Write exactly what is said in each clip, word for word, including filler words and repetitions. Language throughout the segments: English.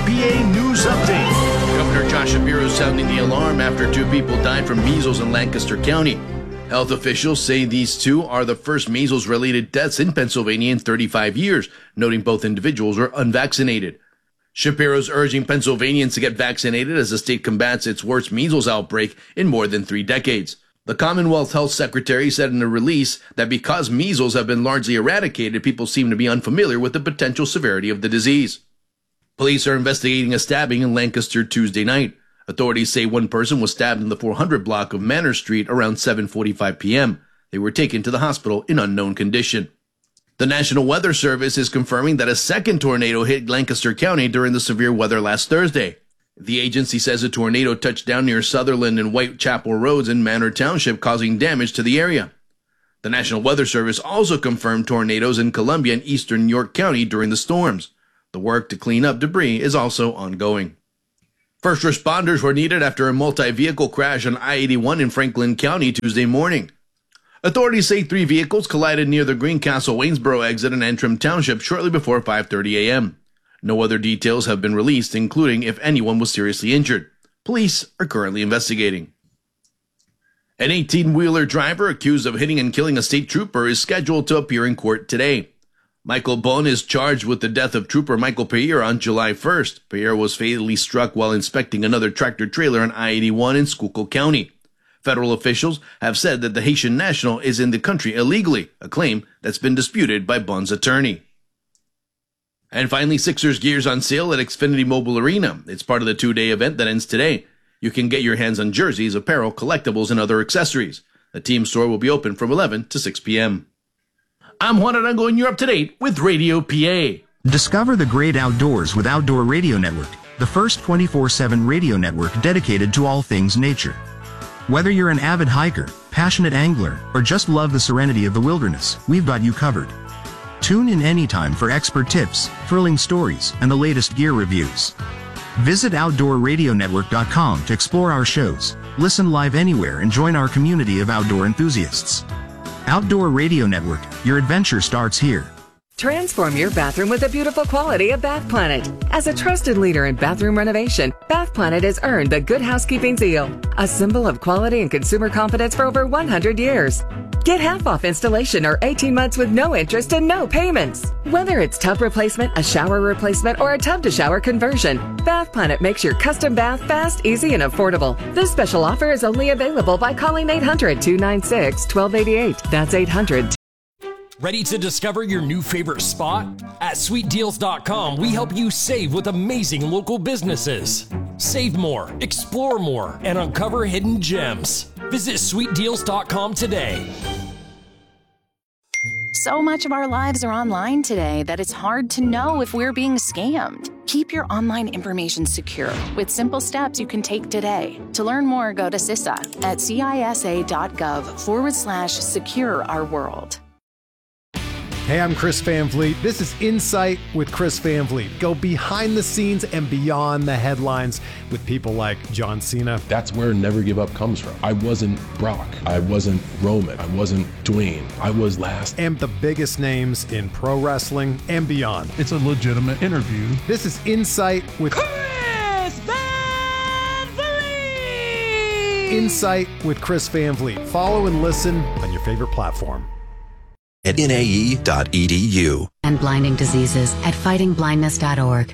P A News Update. Governor Josh Shapiro sounding the alarm after two people died from measles in Lancaster County. Health officials say these two are the first measles-related deaths in Pennsylvania in thirty-five years, noting both individuals were unvaccinated. Shapiro's urging Pennsylvanians to get vaccinated as the state combats its worst measles outbreak in more than three decades. The Commonwealth Health Secretary said in a release that because measles have been largely eradicated, people seem to be unfamiliar with the potential severity of the disease. Police are investigating a stabbing in Lancaster Tuesday night. Authorities say one person was stabbed in the four hundred block of Manor Street around seven forty-five p.m. They were taken to the hospital in unknown condition. The National Weather Service is confirming that a second tornado hit Lancaster County during the severe weather last Thursday. The agency says a tornado touched down near Sutherland and Whitechapel Roads in Manor Township, causing damage to the area. The National Weather Service also confirmed tornadoes in Columbia and eastern York County during the storms. The work to clean up debris is also ongoing. First responders were needed after a multi-vehicle crash on I eighty-one in Franklin County Tuesday morning. Authorities say three vehicles collided near the Greencastle-Waynesboro exit in Antrim Township shortly before five thirty a.m. No other details have been released, including if anyone was seriously injured. Police are currently investigating. An eighteen-wheeler driver accused of hitting and killing a state trooper is scheduled to appear in court today. Michael Bone is charged with the death of Trooper Michael Pereira on July first. Pereira was fatally struck while inspecting another tractor-trailer on I eighty-one in Schuylkill County. Federal officials have said that the Haitian national is in the country illegally, a claim that's been disputed by Bone's attorney. And finally, Sixers gear's on sale at Xfinity Mobile Arena. It's part of the two-day event that ends today. You can get your hands on jerseys, apparel, collectibles, and other accessories. The team store will be open from eleven to six p.m. I'm Juan Arango, and you're up to date with Radio P A. Discover the great outdoors with Outdoor Radio Network, the first twenty-four seven radio network dedicated to all things nature. Whether you're an avid hiker, passionate angler, or just love the serenity of the wilderness, we've got you covered. Tune in anytime for expert tips, thrilling stories, and the latest gear reviews. Visit outdoor radio network dot com to explore our shows, listen live anywhere, and join our community of outdoor enthusiasts. Outdoor Radio Network, your adventure starts here. Transform your bathroom with the beautiful quality of Bath Planet. As a trusted leader in bathroom renovation, Bath Planet has earned the Good Housekeeping seal, a symbol of quality and consumer confidence for over one hundred years. Get half off installation or eighteen months with no interest and no payments. Whether it's tub replacement, a shower replacement, or a tub-to-shower conversion, Bath Planet makes your custom bath fast, easy, and affordable. This special offer is only available by calling eight hundred, two nine six, one two eight eight. That's eight hundred. Ready to discover your new favorite spot? At sweet deals dot com, we help you save with amazing local businesses. Save more, explore more, and uncover hidden gems. Visit sweet deals dot com today. So much of our lives are online today that it's hard to know if we're being scammed. Keep your online information secure with simple steps you can take today. To learn more, go to C I S A at cisa.gov forward slash secure our world. Hey, I'm Chris Van Vliet. This is Insight with Chris Van Vliet. Go behind the scenes and beyond the headlines with people like John Cena. That's where Never Give Up comes from. I wasn't Brock. I wasn't Roman. I wasn't Dwayne. I was last. And the biggest names in pro wrestling and beyond. It's a legitimate interview. This is Insight with Chris Van Vliet. Insight with Chris Van Vliet. Follow and listen on your favorite platform. At N A E dot E D U. And blinding diseases at fighting blindness dot org.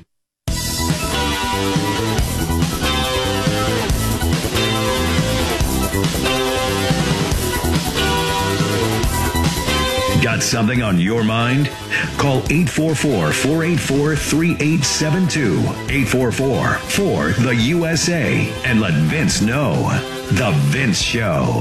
Got something on your mind? Call eight four four, four eight four, three eight seven two, eight four four, four, the U S A, and let Vince know. The Vince Show.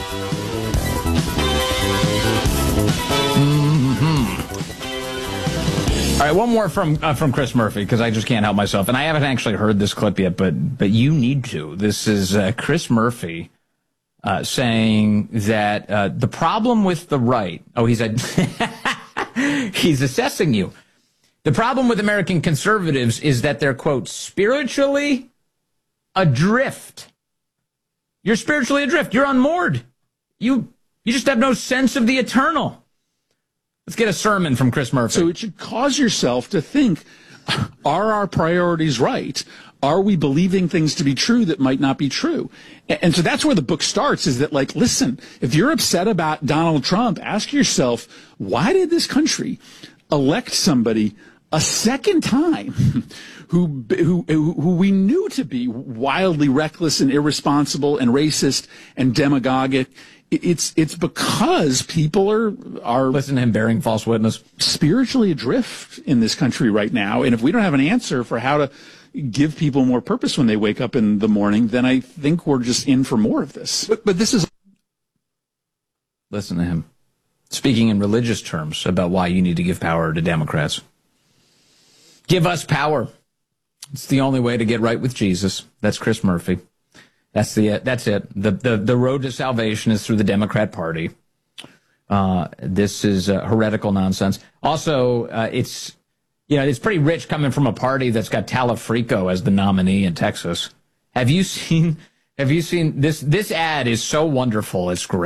All right, one more from uh, from Chris Murphy, because I just can't help myself. And I haven't actually heard this clip yet, but but you need to. This is uh, Chris Murphy uh, saying that uh, the problem with the right... Oh, he said... he's assessing you. The problem with American conservatives is that they're, quote, spiritually adrift. You're spiritually adrift. You're unmoored. You, you just have no sense of the eternal. Let's get a sermon from Chris Murphy. So it should cause yourself to think Are our priorities right? Are we believing things to be true that might not be true? And, and so that's where the book starts, is that, like, listen, if you're upset about Donald Trump, ask yourself, why did this country elect somebody a second time who, who, who we knew to be wildly reckless and irresponsible and racist and demagogic? It's it's because people are are listen to him bearing false witness, spiritually adrift in this country right now. And if we don't have an answer for how to give people more purpose when they wake up in the morning, then I think we're just in for more of this. But, but this is listen to him speaking in religious terms about why you need to give power to Democrats. Give us power. It's the only way to get right with Jesus. That's Chris Murphy. That's the that's it. The the the road to salvation is through the Democrat Party. Uh, this is uh, heretical nonsense. Also, uh, it's you know it's pretty rich coming from a party that's got Talafrico as the nominee in Texas. Have you seen? Have you seen this? This ad is so wonderful. It's great.